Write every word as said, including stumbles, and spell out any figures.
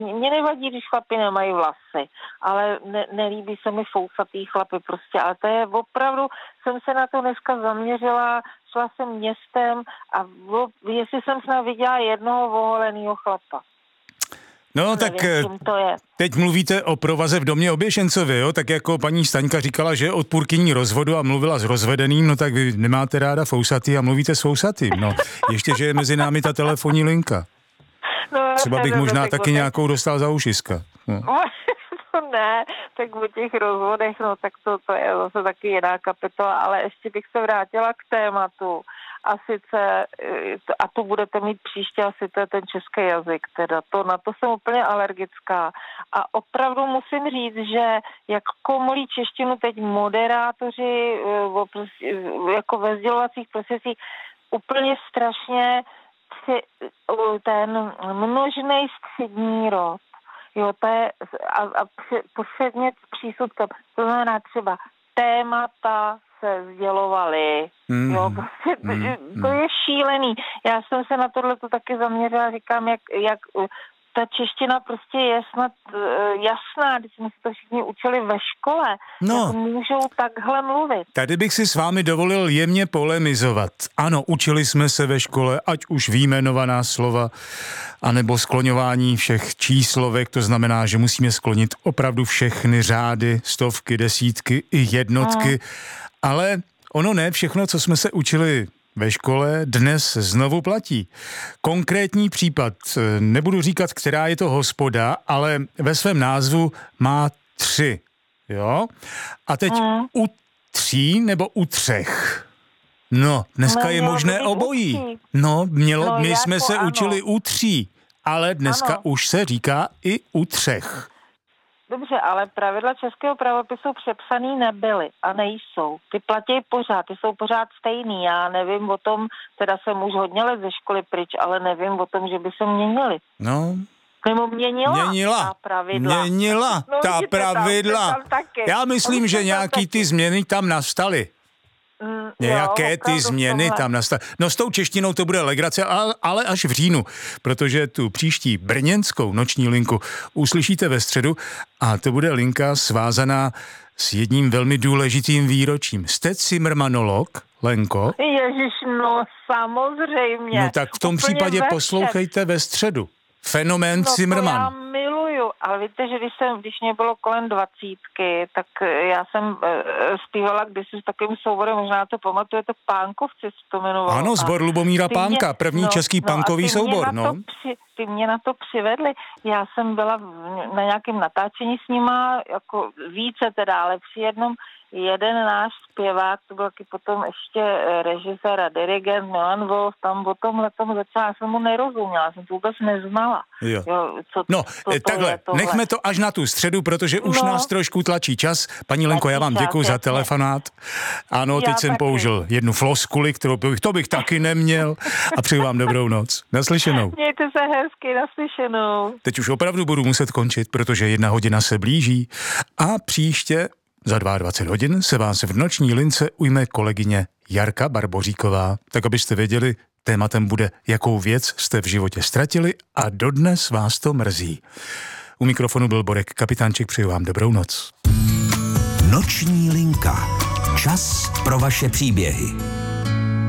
Mně nevadí, když chlapi nemají vlasy, ale ne, nelíbí se mi fousatý chlapy prostě, ale to je opravdu, jsem se na to dneska zaměřila, šla jsem městem a bylo, jestli jsem snad viděla jednoho oholenýho chlapa. No nevím, tak to je. Teď mluvíte o provaze v domě Oběšencovi, jo? Tak jako paní Staňka říkala, že je odpůrkyní rozvodu a mluvila s rozvedeným, no tak vy nemáte ráda fousatý a mluvíte s fousatým, no. Ještě, že je mezi námi ta telefonní linka. No, třeba bych možná taky tak... nějakou dostal za ušiska. No. Ne, tak o těch rozvodech, no tak to, to je zase taky jiná kapitola, ale ještě bych se vrátila k tématu. A sice, a to budete mít příště, asi to je ten český jazyk, teda to, na to jsem úplně alergická. A opravdu musím říct, že jak komolí češtinu teď moderátoři jako ve sdělovacích procesích úplně strašně ten množnej střední rod. Jo, to je a, a předmět s přísudkem. To znamená třeba témata se sdělovaly. Mm. Jo, prostě mm. to je šílený. Já jsem se na tohle to taky zaměřila, říkám, jak, jak ta čeština prostě je snad jasná, když jsme si to všichni učili ve škole, no, jak můžou takhle mluvit. Tady bych si s vámi dovolil jemně polemizovat. Ano, učili jsme se ve škole, ať už výjmenovaná slova, anebo skloňování všech číslovek, to znamená, že musíme sklonit opravdu všechny řády, stovky, desítky i jednotky, hmm. ale ono ne všechno, co jsme se učili ve škole, dnes znovu platí. Konkrétní případ, nebudu říkat, která je to hospoda, ale ve svém názvu má tři, jo? A teď mm. u tří nebo u třech? No, dneska no, je možné obojí. No, mělo, no, my jako jsme se ano. učili u tří, ale dneska ano. už se říká i u třech. Dobře, ale pravidla českého pravopisu přepsaný nebyly a nejsou. Ty platí pořád, ty jsou pořád stejný. Já nevím o tom, teda jsem už hodně let ze školy pryč, ale nevím o tom, že by se měnily. No. Nebo měnila, měnila ta pravidla. Měnila no, ta pravidla. Tam, tam Já myslím, že nějaký ty změny tam nastaly. Mm, Nějaké jo, ty změny tohle. tam nastaly. No s tou češtinou to bude legrace, ale až v říjnu, protože tu příští brněnskou noční linku uslyšíte ve středu a to bude linka svázaná s jedním velmi důležitým výročím. Jste cimrmanolog, Lenko? Ježiš, no samozřejmě. No tak v tom Úplně případě večer. Poslouchejte ve středu. Fenomén no, Cimrman. Já miluju, ale víte, že když jsem, když mě bylo kolem dvacítky, tak já jsem e, zpívala kdysi s takovým souborem, možná to pamatujete, Pánkovci se to jmenovalo. Ano, sbor Lubomíra ty Pánka, mě, první no, český no, punkový soubor. Mě no. při, ty mě na to přivedli. Já jsem byla na nějakém natáčení s nima, jako více teda, ale při jednom jeden náš zpěvák, to byl taky potom ještě režisér a dirigent Milan Wolf, tam o tomhle tomu začala, já jsem mu nerozuměla, jsem to vůbec neznala. Jo. Jo, co, no, co to takhle, je, nechme to až na tu středu, protože už no. nás trošku tlačí čas. Paní Lenko, já vám děkuji za telefonát. Ano, já teď jsem taky. použil jednu floskuli, kterou bych, to bych taky neměl a přeju vám dobrou noc. Naslyšenou. Mějte se hezky, naslyšenou. Teď už opravdu budu muset končit, protože jedna hodina se blíží a příště za dvacet dva hodin se vás v noční lince ujme kolegyně Jarka Barboříková. Tak abyste věděli, tématem bude, jakou věc jste v životě ztratili a dodnes vás to mrzí. U mikrofonu byl Borek Kapitánček, přeju vám dobrou noc. Noční linka. Čas pro vaše příběhy.